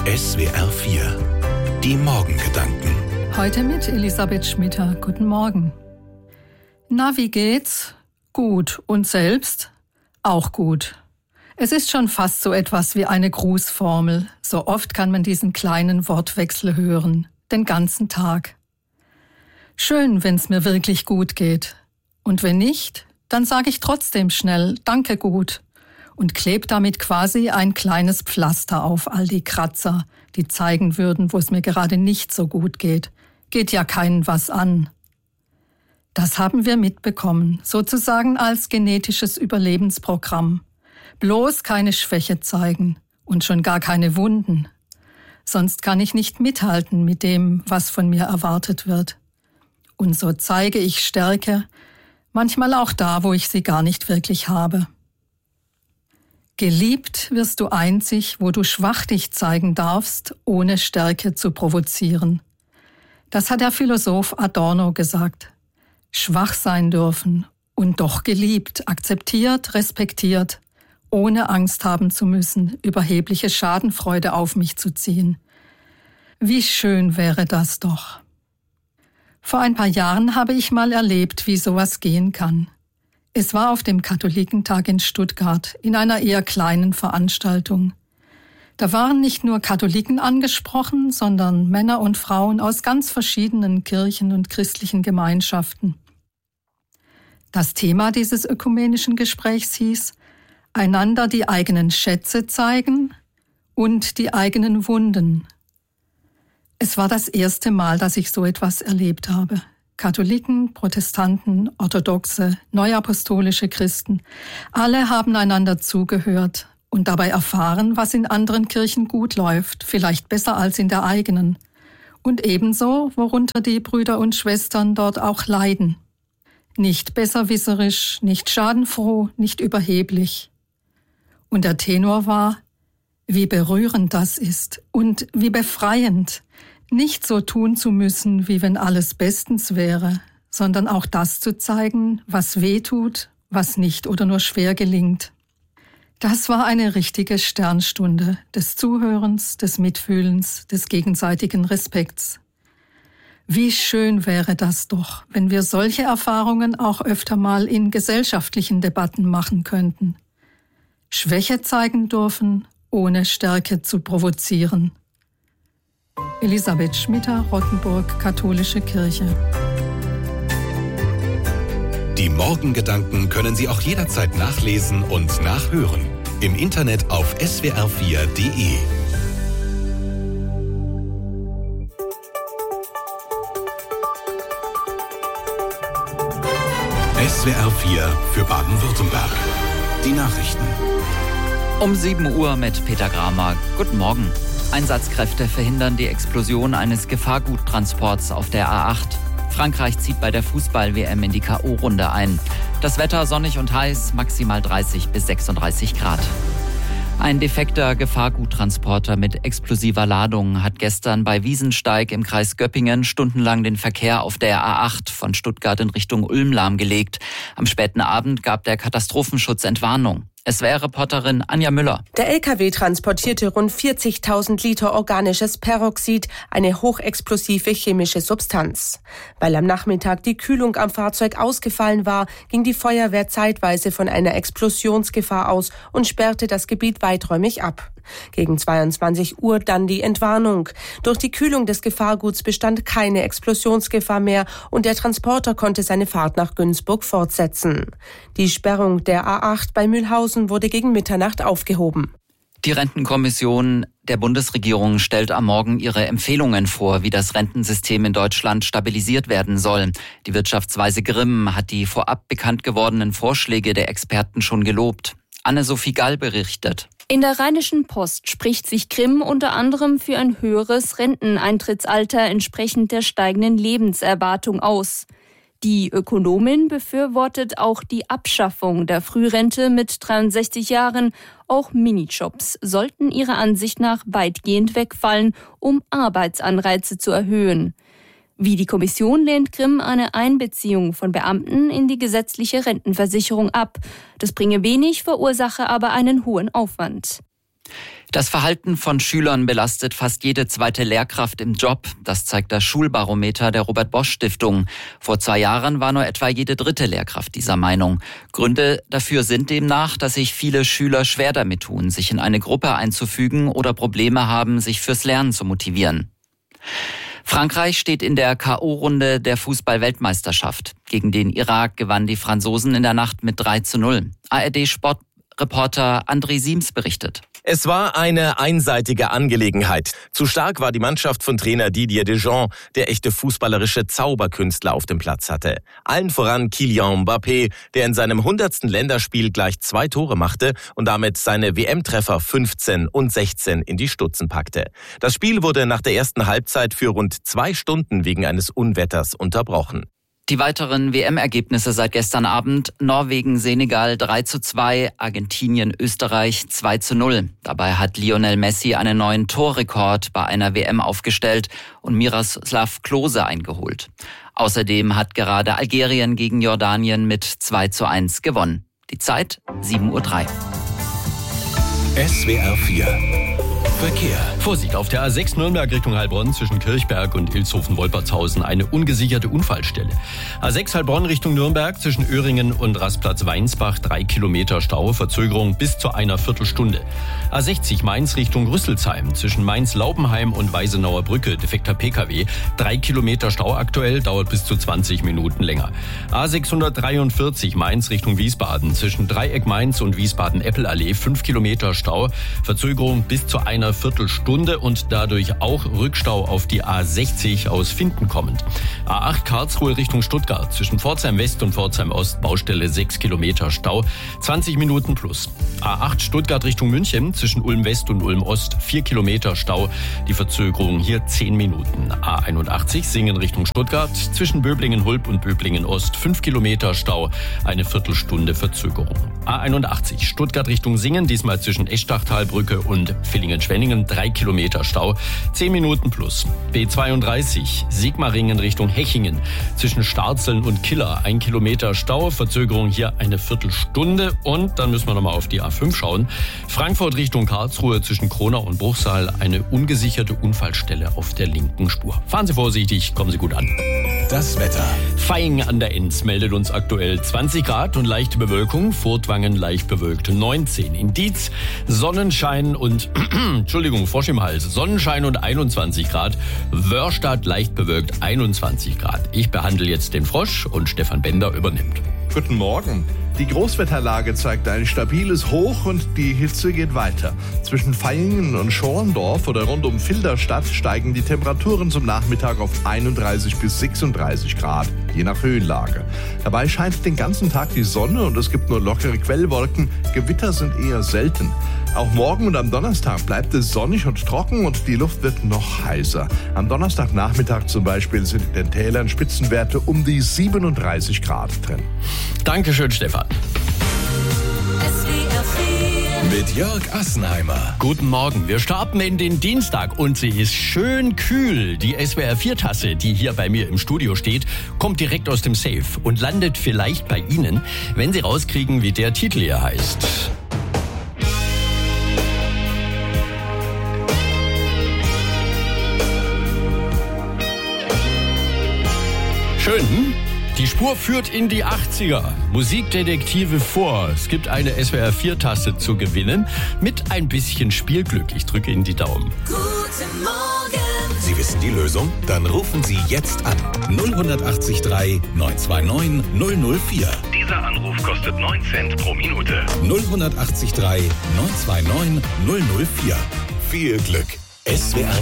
SWR 4. Die Morgengedanken. Heute mit Elisabeth Schmitter. Guten Morgen. Na, wie geht's? Gut. Und selbst? Auch gut. Es ist schon fast so etwas wie eine Grußformel. So oft kann man diesen kleinen Wortwechsel hören. Den ganzen Tag. Schön, wenn's mir wirklich gut geht. Und wenn nicht, dann sage ich trotzdem schnell Danke gut und klebe damit quasi ein kleines Pflaster auf all die Kratzer, die zeigen würden, wo es mir gerade nicht so gut geht. Geht ja keinen was an. Das haben wir mitbekommen, sozusagen als genetisches Überlebensprogramm. Bloß keine Schwäche zeigen und schon gar keine Wunden. Sonst kann ich nicht mithalten mit dem, was von mir erwartet wird. Und so zeige ich Stärke, manchmal auch da, wo ich sie gar nicht wirklich habe. Geliebt wirst du einzig, wo du schwach dich zeigen darfst, ohne Stärke zu provozieren. Das hat der Philosoph Adorno gesagt. Schwach sein dürfen und doch geliebt, akzeptiert, respektiert, ohne Angst haben zu müssen, überhebliche Schadenfreude auf mich zu ziehen. Wie schön wäre das doch. Vor ein paar Jahren habe ich mal erlebt, wie sowas gehen kann. Es war auf dem Katholikentag in Stuttgart, in einer eher kleinen Veranstaltung. Da waren nicht nur Katholiken angesprochen, sondern Männer und Frauen aus ganz verschiedenen Kirchen und christlichen Gemeinschaften. Das Thema dieses ökumenischen Gesprächs hieß: einander die eigenen Schätze zeigen und die eigenen Wunden. Es war das erste Mal, dass ich so etwas erlebt habe. Katholiken, Protestanten, Orthodoxe, neuapostolische Christen, alle haben einander zugehört und dabei erfahren, was in anderen Kirchen gut läuft, vielleicht besser als in der eigenen. Und ebenso, worunter die Brüder und Schwestern dort auch leiden. Nicht besserwisserisch, nicht schadenfroh, nicht überheblich. Und der Tenor war: wie berührend das ist und wie befreiend, nicht so tun zu müssen, wie wenn alles bestens wäre, sondern auch das zu zeigen, was weh tut, was nicht oder nur schwer gelingt. Das war eine richtige Sternstunde des Zuhörens, des Mitfühlens, des gegenseitigen Respekts. Wie schön wäre das doch, wenn wir solche Erfahrungen auch öfter mal in gesellschaftlichen Debatten machen könnten. Schwäche zeigen dürfen, ohne Stärke zu provozieren. Elisabeth Schmitter, Rottenburg, Katholische Kirche. Die Morgengedanken können Sie auch jederzeit nachlesen und nachhören. Im Internet auf swr4.de. SWR 4 für Baden-Württemberg. Die Nachrichten. Um 7 Uhr mit Peter Gramer. Guten Morgen. Einsatzkräfte verhindern die Explosion eines Gefahrguttransports auf der A8. Frankreich zieht bei der Fußball-WM in die K.O.-Runde ein. Das Wetter sonnig und heiß, maximal 30 bis 36 Grad. Ein defekter Gefahrguttransporter mit explosiver Ladung hat gestern bei Wiesensteig im Kreis Göppingen stundenlang den Verkehr auf der A8 von Stuttgart in Richtung Ulm lahmgelegt. Am späten Abend gab der Katastrophenschutz Entwarnung. SWR-Reporterin Anja Müller. Der LKW transportierte rund 40.000 Liter organisches Peroxid, eine hochexplosive chemische Substanz. Weil am Nachmittag die Kühlung am Fahrzeug ausgefallen war, ging die Feuerwehr zeitweise von einer Explosionsgefahr aus und sperrte das Gebiet weiträumig ab. Gegen 22 Uhr dann die Entwarnung. Durch die Kühlung des Gefahrguts bestand keine Explosionsgefahr mehr und der Transporter konnte seine Fahrt nach Günzburg fortsetzen. Die Sperrung der A8 bei Mühlhausen wurde gegen Mitternacht aufgehoben. Die Rentenkommission der Bundesregierung stellt am Morgen ihre Empfehlungen vor, wie das Rentensystem in Deutschland stabilisiert werden soll. Die Wirtschaftsweise Grimm hat die vorab bekannt gewordenen Vorschläge der Experten schon gelobt. Anne-Sophie Gall berichtet. In der Rheinischen Post spricht sich Grimm unter anderem für ein höheres Renteneintrittsalter entsprechend der steigenden Lebenserwartung aus. Die Ökonomin befürwortet auch die Abschaffung der Frührente mit 63 Jahren. Auch Minijobs sollten ihrer Ansicht nach weitgehend wegfallen, um Arbeitsanreize zu erhöhen. Wie die Kommission lehnt Grimm eine Einbeziehung von Beamten in die gesetzliche Rentenversicherung ab. Das bringe wenig, verursache aber einen hohen Aufwand. Das Verhalten von Schülern belastet fast jede zweite Lehrkraft im Job. Das zeigt das Schulbarometer der Robert-Bosch-Stiftung. Vor 2 Jahren war nur etwa jede dritte Lehrkraft dieser Meinung. Gründe dafür sind demnach, dass sich viele Schüler schwer damit tun, sich in eine Gruppe einzufügen oder Probleme haben, sich fürs Lernen zu motivieren. Frankreich steht in der K.O.-Runde der Fußball-Weltmeisterschaft. Gegen den Irak gewannen die Franzosen in der Nacht mit 3:0. ARD-Sportreporter André Siems berichtet. Es war eine einseitige Angelegenheit. Zu stark war die Mannschaft von Trainer Didier Deschamps, der echte fußballerische Zauberkünstler auf dem Platz hatte. Allen voran Kylian Mbappé, der in seinem 100. Länderspiel gleich 2 Tore machte und damit seine WM-Treffer 15 und 16 in die Stutzen packte. Das Spiel wurde nach der ersten Halbzeit für rund 2 Stunden wegen eines Unwetters unterbrochen. Die weiteren WM-Ergebnisse seit gestern Abend: Norwegen, Senegal 3:2, Argentinien, Österreich 2:0. Dabei hat Lionel Messi einen neuen Torrekord bei einer WM aufgestellt und Miroslav Klose eingeholt. Außerdem hat gerade Algerien gegen Jordanien mit 2:1 gewonnen. Die Zeit 7:03 Uhr. SWR 4 Verkehr. Vorsicht, auf der A6 Nürnberg Richtung Heilbronn zwischen Kirchberg und Ilshofen-Wolpertshausen eine ungesicherte Unfallstelle. A6 Heilbronn Richtung Nürnberg zwischen Öhringen und Rastplatz-Weinsbach 3 Kilometer Stau, Verzögerung bis zu einer Viertelstunde. A60 Mainz Richtung Rüsselsheim zwischen Mainz-Laubenheim und Weisenauer Brücke, defekter Pkw, 3 Kilometer Stau aktuell, dauert bis zu 20 Minuten länger. A643 Mainz Richtung Wiesbaden zwischen Dreieck Mainz und Wiesbaden-Eppelallee 5 Kilometer Stau, Verzögerung bis zu einer Viertelstunde und dadurch auch Rückstau auf die A60 aus Finden kommend. A8 Karlsruhe Richtung Stuttgart zwischen Pforzheim West und Pforzheim Ost, Baustelle 6 Kilometer Stau, 20 Minuten plus. A8 Stuttgart Richtung München zwischen Ulm West und Ulm Ost 4 Kilometer Stau, die Verzögerung hier 10 Minuten. A81 Singen Richtung Stuttgart zwischen Böblingen-Hulb und Böblingen-Ost 5 Kilometer Stau, eine Viertelstunde Verzögerung. A81 Stuttgart Richtung Singen, diesmal zwischen Eschdachtalbrücke und Villingen-Schwenningen 3 Kilometer Stau, 10 Minuten plus. B32 Sigmaringen Richtung Hechingen zwischen Starzeln und Killer 1 Kilometer Stau, Verzögerung hier eine Viertelstunde. Und dann müssen wir nochmal auf die A5 schauen. Frankfurt Richtung Karlsruhe zwischen Kronau und Bruchsal eine ungesicherte Unfallstelle auf der linken Spur. Fahren Sie vorsichtig, kommen Sie gut an. Das Wetter. Vaihingen an der Enz meldet uns aktuell 20 Grad und leichte Bewölkung. Furtwangen leicht bewölkt 19. In Dietz Sonnenschein und Frosch im Hals. Sonnenschein und 21 Grad. Wörstadt leicht bewölkt 21 Grad. Ich behandle jetzt den Frosch und Stefan Bender übernimmt. Guten Morgen. Die Großwetterlage zeigt ein stabiles Hoch und die Hitze geht weiter. Zwischen Vaihingen und Schorndorf oder rund um Filderstadt steigen die Temperaturen zum Nachmittag auf 31 bis 36 Grad, je nach Höhenlage. Dabei scheint den ganzen Tag die Sonne und es gibt nur lockere Quellwolken. Gewitter sind eher selten. Auch morgen und am Donnerstag bleibt es sonnig und trocken und die Luft wird noch heißer. Am Donnerstagnachmittag zum Beispiel sind in den Tälern Spitzenwerte um die 37 Grad drin. Dankeschön, Stefan. Mit Jörg Assenheimer. Guten Morgen. Wir starten in den Dienstag und sie ist schön kühl. Die SWR-4-Tasse, die hier bei mir im Studio steht, kommt direkt aus dem Safe und landet vielleicht bei Ihnen, wenn Sie rauskriegen, wie der Titel hier heißt. Schön, hm? Die Spur führt in die 80er. Musikdetektive vor. Es gibt eine SWR-4-Tasse zu gewinnen mit ein bisschen Spielglück. Ich drücke Ihnen die Daumen. Guten Morgen. Sie wissen die Lösung? Dann rufen Sie jetzt an. 0183 929 004. Dieser Anruf kostet 9 Cent pro Minute. 0183 929 004. Viel Glück. SWR